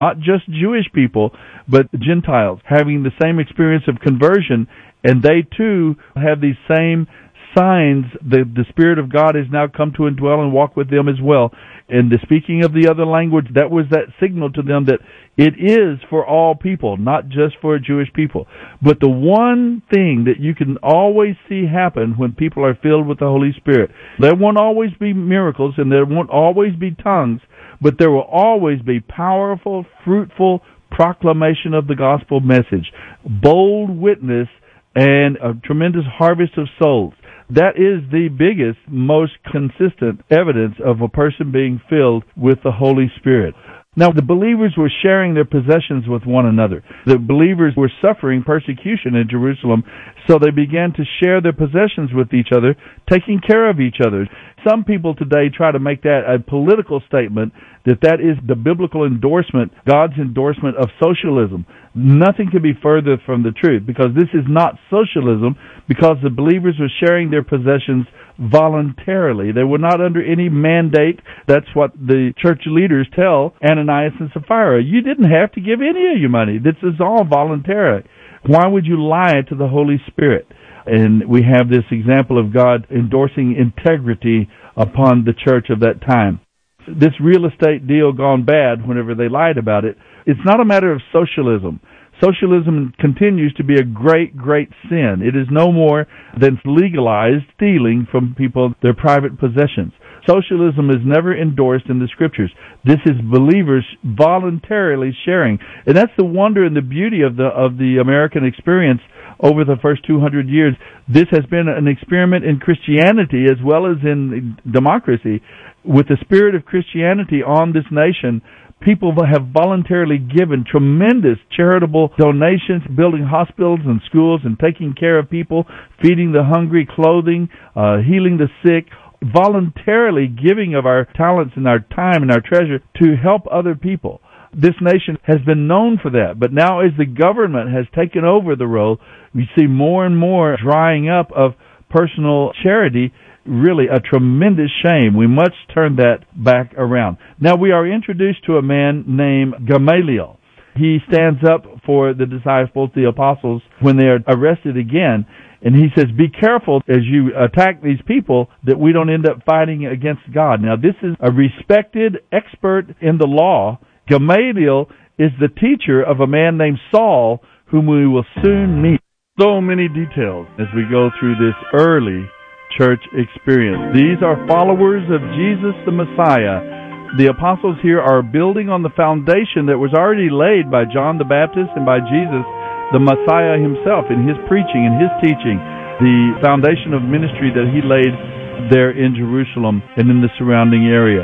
not just Jewish people, but Gentiles having the same experience of conversion, and they too have these same signs. The Spirit of God has now come to indwell and walk with them as well. And the speaking of the other language, that was that signal to them that it is for all people, not just for Jewish people. But the one thing that you can always see happen when people are filled with the Holy Spirit, there won't always be miracles and there won't always be tongues, but there will always be powerful, fruitful proclamation of the gospel message, bold witness, and a tremendous harvest of souls. That is the biggest, most consistent evidence of a person being filled with the Holy Spirit. Now, the believers were sharing their possessions with one another. The believers were suffering persecution in Jerusalem, so they began to share their possessions with each other, taking care of each other. Some people today try to make that a political statement, that is the biblical endorsement, God's endorsement of socialism. Nothing could be further from the truth, because this is not socialism, because the believers were sharing their possessions voluntarily. They were not under any mandate. That's what the church leaders tell Ananias and Sapphira. You didn't have to give any of your money. This is all voluntary. Why would you lie to the Holy Spirit? And we have this example of God endorsing integrity upon the church of that time. This real estate deal gone bad whenever they lied about it, it's not a matter of socialism. Socialism continues to be a great, great sin. It is no more than legalized stealing from people their private possessions. Socialism is never endorsed in the Scriptures. This is believers voluntarily sharing. And that's the wonder and the beauty of the American experience over the first 200 years. This has been an experiment in Christianity as well as in democracy. With the spirit of Christianity on this nation, people have voluntarily given tremendous charitable donations, building hospitals and schools and taking care of people, feeding the hungry, clothing, healing the sick, voluntarily giving of our talents and our time and our treasure to help other people. This nation has been known for that, but now as the government has taken over the role, we see more and more drying up of personal charity. Really a tremendous shame. We must turn that back around. Now we are introduced to a man named Gamaliel. He stands up for the disciples, the apostles, when they are arrested again. And he says, be careful as you attack these people that we don't end up fighting against God. Now this is a respected expert in the law. Gamaliel is the teacher of a man named Saul, whom we will soon meet. So many details as we go through this early church experience. These are followers of Jesus the Messiah. The apostles here are building on the foundation that was already laid by John the Baptist and by Jesus the Messiah himself in his preaching and his teaching, the foundation of ministry that he laid there in Jerusalem and in the surrounding area.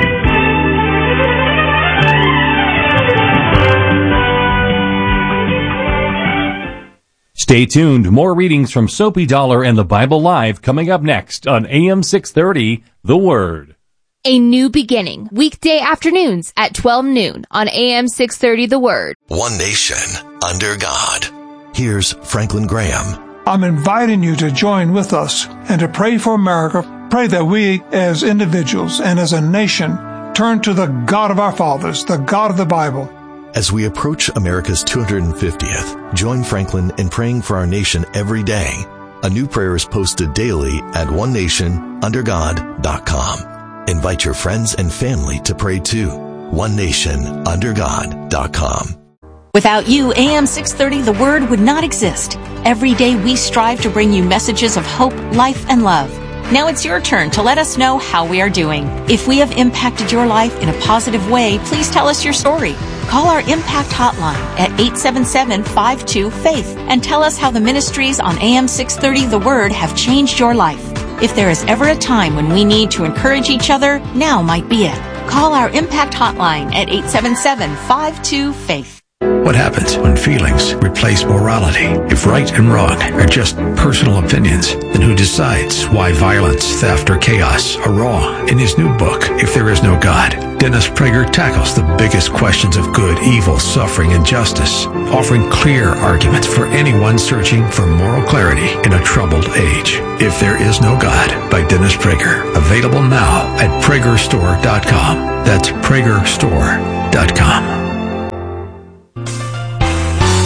Stay tuned. More readings from Soapy Dollar and the Bible Live coming up next on AM 630, The Word. A New Beginning, weekday afternoons at 12 noon on AM 630 The Word. One nation under God. Here's Franklin Graham. I'm inviting you to join with us and to pray for America. Pray that we as individuals and as a nation turn to the God of our fathers, the God of the Bible. As we approach America's 250th, join Franklin in praying for our nation every day. A new prayer is posted daily at onenationundergod.com. Invite your friends and family to pray too. onenationundergod.com. Without you, AM 630 The Word would not exist. Every day we strive to bring you messages of hope, life, and love. Now it's your turn to let us know how we are doing. If we have impacted your life in a positive way, please tell us your story. Call our Impact Hotline at 877-52-FAITH and tell us how the ministries on AM 630 The Word have changed your life. If there is ever a time when we need to encourage each other, now might be it. Call our Impact Hotline at 877-52-FAITH. What happens when feelings replace morality? If right and wrong are just personal opinions, then who decides why violence, theft, or chaos are wrong? In his new book, If There Is No God, Dennis Prager tackles the biggest questions of good, evil, suffering, and justice, offering clear arguments for anyone searching for moral clarity in a troubled age. If There Is No God by Dennis Prager. Available now at PragerStore.com. That's PragerStore.com.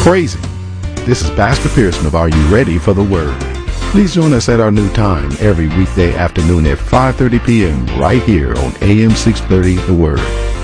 Praise Him. This is Pastor Pearson of Are You Ready for the Word? Please join us at our new time every weekday afternoon at 5:30 p.m. right here on AM 630 The Word.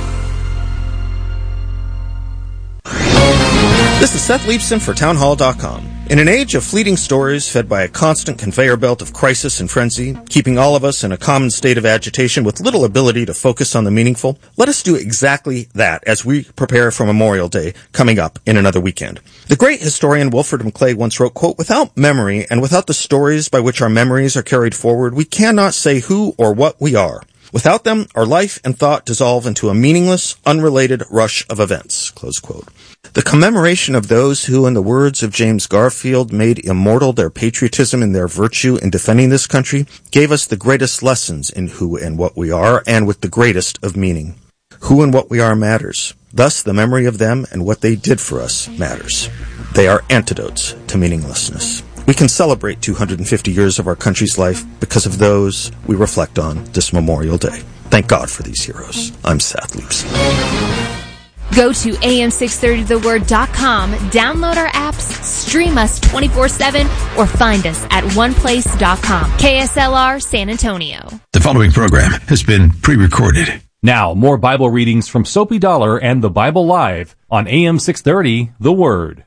This is Seth Leibson for townhall.com. In an age of fleeting stories fed by a constant conveyor belt of crisis and frenzy, keeping all of us in a common state of agitation with little ability to focus on the meaningful, let us do exactly that as we prepare for Memorial Day coming up in another weekend. The great historian Wilfred McClay once wrote, quote, "Without memory and without the stories by which our memories are carried forward, we cannot say who or what we are. Without them, our life and thought dissolve into a meaningless, unrelated rush of events." Close quote. The commemoration of those who, in the words of James Garfield, made immortal their patriotism and their virtue in defending this country, gave us the greatest lessons in who and what we are, and with the greatest of meaning. Who and what we are matters. Thus, the memory of them and what they did for us matters. They are antidotes to meaninglessness. We can celebrate 250 years of our country's life because of those we reflect on this Memorial Day. Thank God for these heroes. I'm Seth Leibson. Go to am630theword.com, download our apps, stream us 24/7, or find us at oneplace.com. KSLR San Antonio. The following program has been pre-recorded. Now, more Bible readings from Soapy Dollar and the Bible Live on AM 630, The Word.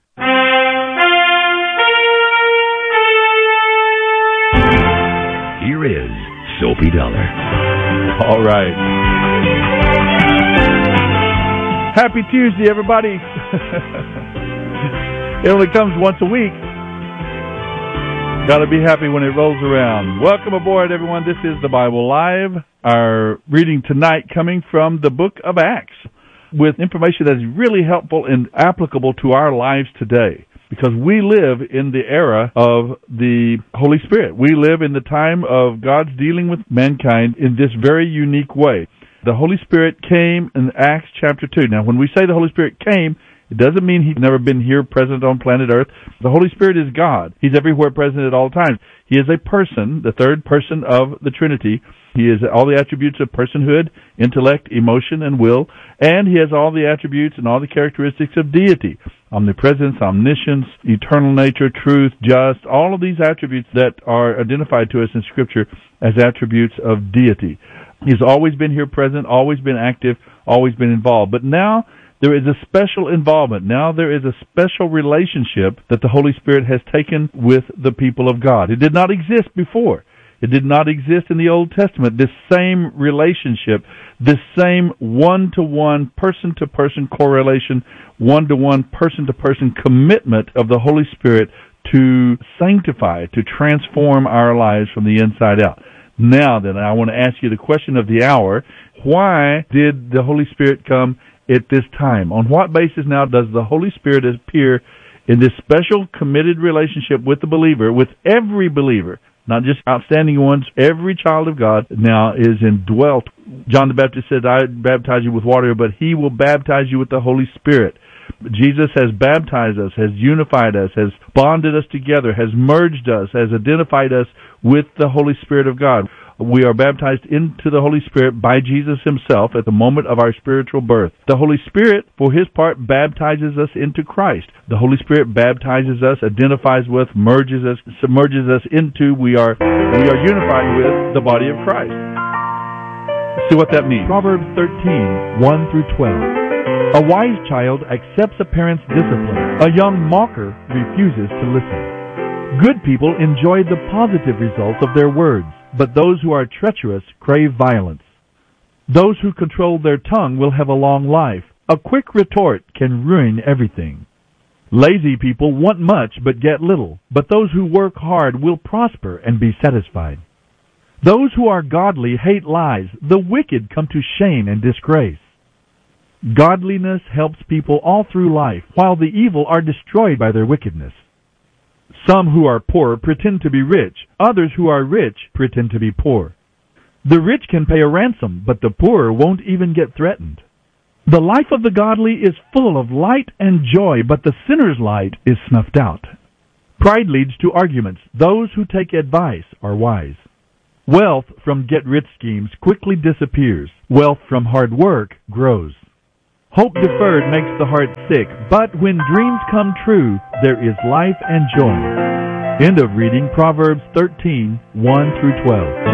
Here is Soapy Dollar. All right. Happy Tuesday, everybody. It only comes once a week. Got to be happy when it rolls around. Welcome aboard, everyone. This is the Bible Live. Our reading tonight coming from the book of Acts with information that is really helpful and applicable to our lives today, because we live in the era of the Holy Spirit. We live in the time of God's dealing with mankind in this very unique way. The Holy Spirit came in Acts chapter 2. Now, when we say the Holy Spirit came, it doesn't mean He's never been here present on planet Earth. The Holy Spirit is God. He's everywhere present at all times. He is a person, the third person of the Trinity. He has all the attributes of personhood, intellect, emotion, and will, and He has all the attributes and all the characteristics of deity. Omnipresence, omniscience, eternal nature, truth, just, all of these attributes that are identified to us in Scripture as attributes of deity. He's always been here present, always been active, always been involved. But now there is a special involvement. Now there is a special relationship that the Holy Spirit has taken with the people of God. It did not exist before. It did not exist in the Old Testament. This same relationship, this same one-to-one, person-to-person correlation, one-to-one, person-to-person commitment of the Holy Spirit to sanctify, to transform our lives from the inside out. Now then, I want to ask you the question of the hour. Why did the Holy Spirit come at this time? On what basis now does the Holy Spirit appear in this special committed relationship with the believer, with every believer, not just outstanding ones? Every child of God now is indwelt. John the Baptist said, "I baptize you with water, but He will baptize you with the Holy Spirit." Jesus has baptized us, has unified us, has bonded us together, has merged us, has identified us with the Holy Spirit of God. We are baptized into the Holy Spirit by Jesus Himself at the moment of our spiritual birth. The Holy Spirit, for His part, baptizes us into Christ. The Holy Spirit baptizes us, identifies with, merges us, submerges us into, we are unified with the body of Christ. Let's see what that means. Proverbs 13, 1 through 12. A wise child accepts a parent's discipline. A young mocker refuses to listen. Good people enjoy the positive results of their words, but those who are treacherous crave violence. Those who control their tongue will have a long life. A quick retort can ruin everything. Lazy people want much but get little, but those who work hard will prosper and be satisfied. Those who are godly hate lies. The wicked come to shame and disgrace. Godliness helps people all through life, while the evil are destroyed by their wickedness. Some who are poor pretend to be rich. Others who are rich pretend to be poor. The rich can pay a ransom, but the poor won't even get threatened. The life of the godly is full of light and joy, but the sinner's light is snuffed out. Pride leads to arguments. Those who take advice are wise. Wealth from get-rich schemes quickly disappears. Wealth from hard work grows. Hope deferred makes the heart sick, but when dreams come true, there is life and joy. End of reading Proverbs 13, 1 through 12.